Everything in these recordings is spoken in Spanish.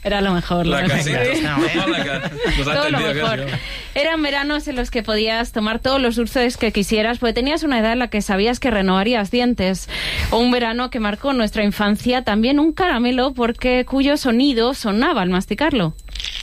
Era lo mejor. La casita. Todo lo mejor. Eran veranos en los que podías tomar todos los dulces que quisieras, porque tenías una edad en la que sabías que renovarías dientes. O un verano que marcó nuestra infancia, también un caramelo cuyo sonido sonaba al masticarlo.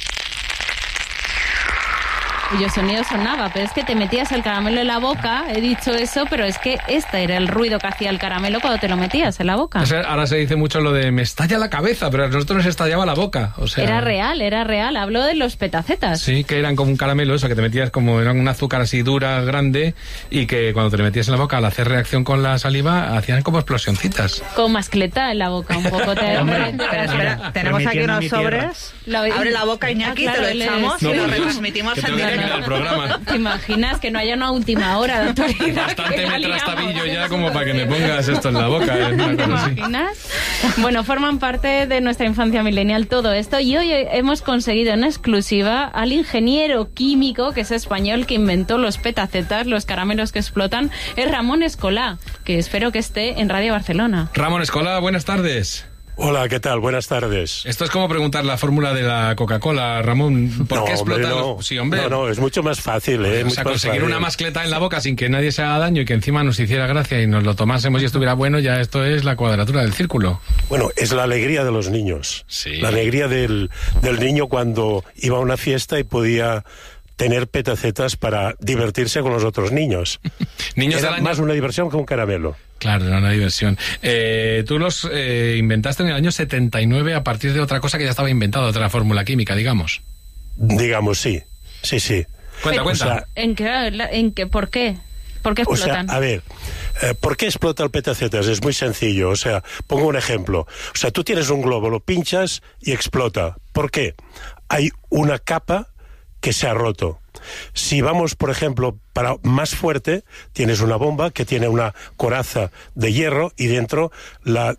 Cuyo sonido sonaba, pero es que te metías el caramelo en la boca, he dicho eso, pero es que este era el ruido que hacía el caramelo cuando te lo metías en la boca. O sea, ahora se dice mucho lo de me estalla la cabeza, pero a nosotros nos estallaba la boca. O sea, era real, hablo de los petacetas. Sí, que eran como un caramelo, eso, que te metías como, eran un azúcar así dura, grande, y que cuando te lo metías en la boca, al hacer reacción con la saliva, hacían como explosioncitas. Con mascleta en la boca, un poco. Pero espera, tenemos aquí unos sobres. Abre la boca, Iñaki, claro, te lo echamos y lo retransmitimos en directo. El programa. ¿Te imaginas que no haya una última hora de actualidad? Bastante me trastabillo ya como para que me pongas esto en la boca. ¿Te imaginas? Bueno, forman parte de nuestra infancia millennial todo esto y hoy hemos conseguido en exclusiva al ingeniero químico, que es español, que inventó los petacetas, los caramelos que explotan, es Ramón Escolà, que espero que esté en Radio Barcelona. Ramón Escolà, buenas tardes. Hola, ¿qué tal? Buenas tardes. Esto es como preguntar la fórmula de la Coca-Cola, Ramón. ¿Por qué explota? Sí, hombre. No, es mucho más fácil, ¿eh? O sea, conseguir una mascleta en la boca sin que nadie se haga daño y que encima nos hiciera gracia y nos lo tomásemos y estuviera bueno, ya esto es la cuadratura del círculo. Bueno, es la alegría de los niños. Sí. La alegría del niño cuando iba a una fiesta y podía tener petacetas para divertirse con los otros niños. Era más una diversión que un caramelo. Claro, era una diversión. Tú los inventaste en el año 79 a partir de otra cosa que ya estaba inventada, otra fórmula química, digamos. Digamos, sí. Sí, sí. Cuenta. O sea, ¿En qué? ¿Por qué? ¿Por qué explotan? O sea, a ver, ¿por qué explota el petacetas? Es muy sencillo. O sea, pongo un ejemplo. O sea, tú tienes un globo, lo pinchas y explota. ¿Por qué? Hay una capa que se ha roto. Si vamos, por ejemplo, para más fuerte, tienes una bomba que tiene una coraza de hierro y dentro la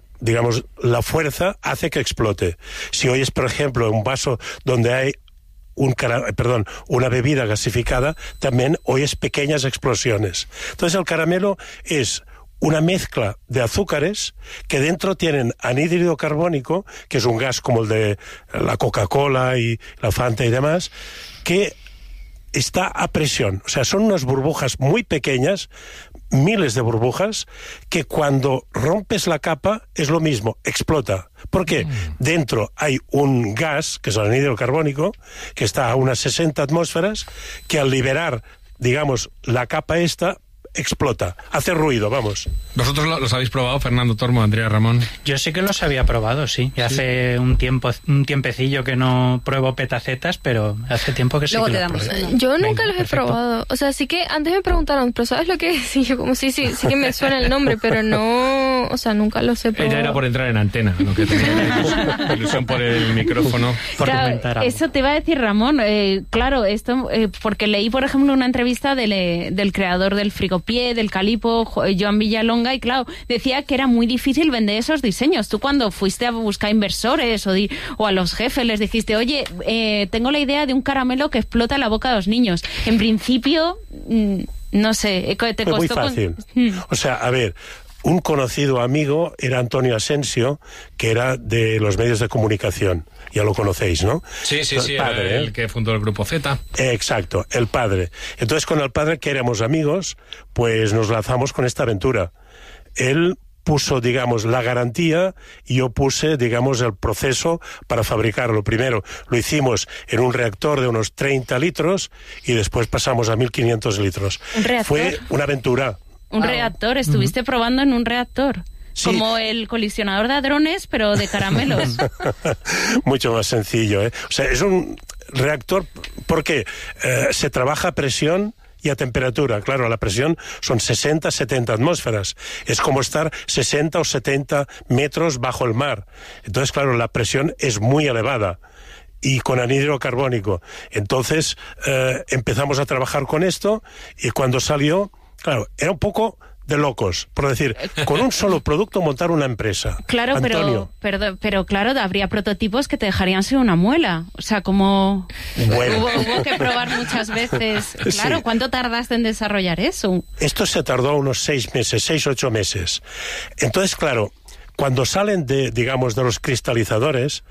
fuerza hace que explote. Si oyes, por ejemplo, un vaso donde hay una bebida gasificada, también oyes pequeñas explosiones. Entonces el caramelo es una mezcla de azúcares que dentro tienen anhídrido carbónico, que es un gas como el de la Coca-Cola y la Fanta y demás, que está a presión. O sea, son unas burbujas muy pequeñas, miles de burbujas, que cuando rompes la capa es lo mismo, explota. ¿Por qué? Dentro hay un gas, que es el anhídrido carbónico, que está a unas 60 atmósferas, que al liberar, digamos, la capa esta, explota, hace ruido, vamos. ¿Vosotros los habéis probado, Fernando Tormo, Andrea Ramón? Yo sí que los había probado, sí. Y hace un tiempecillo que no pruebo petacetas, pero hace tiempo que sí que los probé. Yo nunca los he probado. O sea, sí que antes me preguntaron, ¿pero sabes lo que es? Y yo como, sí que me suena el nombre, pero no, o sea, nunca los he probado. Ella era por entrar en antena, lo que tenía ilusión por el micrófono. Por comentar algo. Eso te iba a decir, Ramón. Claro, esto, porque leí, por ejemplo, una entrevista del creador del Frigopié, del Calipo, Joan Villalonga, y claro, decía que era muy difícil vender esos diseños. Tú cuando fuiste a buscar inversores o a los jefes les dijiste, oye, tengo la idea de un caramelo que explota la boca de los niños. En principio, no sé, te costó... Muy fácil. O sea, a ver, un conocido amigo era Antonio Asensio, que era de los medios de comunicación. Ya lo conocéis, ¿no? Sí, el padre, el que fundó el Grupo Z. Exacto, el padre. Entonces, con el padre, que éramos amigos, pues nos lanzamos con esta aventura. Él puso, digamos, la garantía y yo puse, digamos, el proceso para fabricarlo. Primero lo hicimos en un reactor de unos 30 litros y después pasamos a 1.500 litros. ¿Un reactor? Fue una aventura. Un reactor, estuviste probando en un reactor. Sí. Como el colisionador de hadrones, pero de caramelos. Mucho más sencillo, ¿eh? O sea, es un reactor porque se trabaja a presión y a temperatura. Claro, la presión son 60, 70 atmósferas. Es como estar 60 o 70 metros bajo el mar. Entonces, claro, la presión es muy elevada. Y con anhídrido carbónico. Entonces, empezamos a trabajar con esto y cuando salió, claro, era un poco de locos, por decir, con un solo producto montar una empresa. Claro, pero claro, habría prototipos que te dejarían sin una muela. O sea, como hubo que probar muchas veces. Claro, sí. ¿Cuánto tardaste en desarrollar eso? Esto se tardó unos 6 meses, 6, 8 meses. Entonces, claro, cuando salen de los cristalizadores,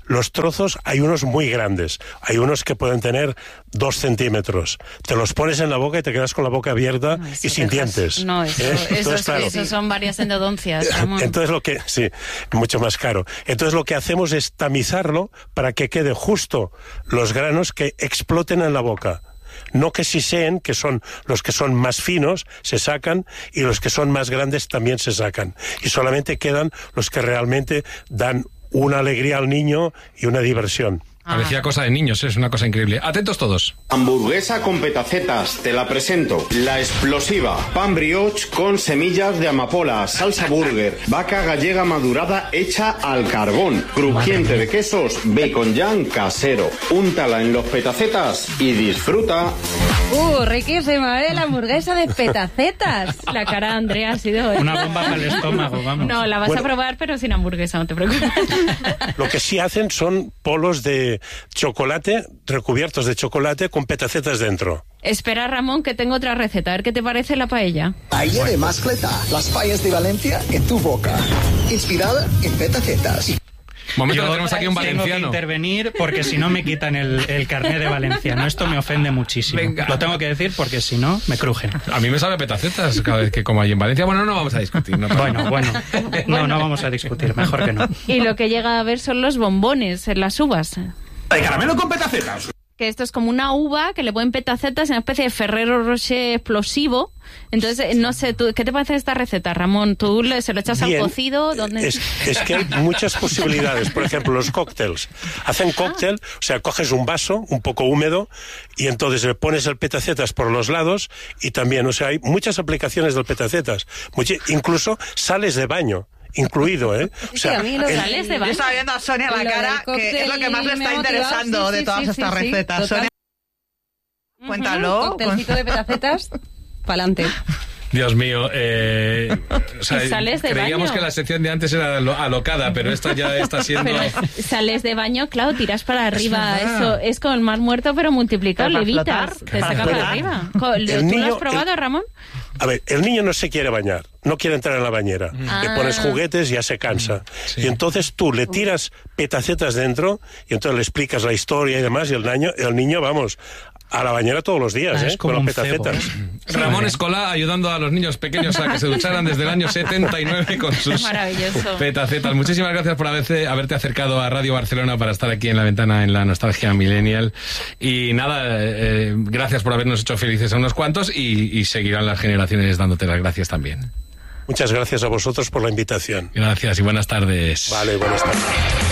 los trozos, hay unos muy grandes, hay unos que pueden tener 2 centímetros. Te los pones en la boca y te quedas con la boca abierta y sin dientes. No, eso son varias endodoncias. Entonces sí, mucho más caro. Entonces lo que hacemos es tamizarlo para que quede justo los granos que exploten en la boca. No que siseen, que son los que son más finos, se sacan, y los que son más grandes también se sacan. Y solamente quedan los que realmente dan una alegría al niño y una diversión. Parecía cosa de niños, es una cosa increíble. Atentos todos. Hamburguesa con petacetas, te la presento. La explosiva, pan brioche con semillas de amapola, salsa burger, vaca gallega madurada hecha al carbón, crujiente de quesos, bacon jam casero. Úntala en los petacetas y disfruta. Riquísima, la hamburguesa de petacetas. La cara de Andrea ha sido... Una bomba para el estómago, vamos. No, la vas a probar, pero sin hamburguesa, no te preocupes. Lo que sí hacen son polos de chocolate, recubiertos de chocolate con petacetas dentro. Espera, Ramón, que tengo otra receta. A ver qué te parece la paella. Paella de mascleta, las paellas de Valencia en tu boca. Inspirada en petacetas. Momento, tenemos aquí un valenciano. Tengo que intervenir porque si no me quitan el carné de valenciano. Esto me ofende muchísimo. Venga. Lo tengo que decir porque si no, me crujen. A mí me sabe petacetas cada vez que como allí en Valencia. Bueno, no vamos a discutir. No vamos a discutir. Mejor que no. Y lo que llega a ver son los bombones en las uvas. De caramelo con petacetas. Que esto es como una uva que le ponen petacetas, una especie de Ferrero Rocher explosivo. Entonces, no sé, ¿qué te parece esta receta, Ramón? ¿Tú se lo echas al cocido? ¿Dónde? Es que hay muchas posibilidades. Por ejemplo, los cócteles. Hacen cóctel, o sea, coges un vaso un poco húmedo y entonces le pones el petacetas por los lados y también, o sea, hay muchas aplicaciones del petacetas. Incluso sales de baño. Incluido, ¿eh? O sea, yo estaba viendo a Sonia la cara, que es lo que más le está interesando de todas estas recetas. Sonia, cuéntalo. Coctelcito de petacetas, pa'lante. Dios mío, creíamos que la sección de antes era alocada, pero esta ya está siendo... Pero sales de baño, claro, tiras para arriba, eso es como el mar muerto, pero multiplicado, levitas, te saca para arriba. ¿Tú lo has probado, Ramón? A ver, el niño no se quiere bañar, no quiere entrar en la bañera. Le pones juguetes y ya se cansa. Sí. Y entonces tú le tiras petacetas dentro y entonces le explicas la historia y demás y el niño, vamos... a la bañera todos los días, con las petacetas. Ramón Escolá ayudando a los niños pequeños a que se ducharan desde el año 79 con sus petacetas. Muchísimas gracias por haberte acercado a Radio Barcelona para estar aquí en La Ventana en la Nostalgia Millennial. Y nada, gracias por habernos hecho felices a unos cuantos y seguirán las generaciones dándote las gracias también. Muchas gracias a vosotros por la invitación. Gracias y buenas tardes. Vale, buenas tardes.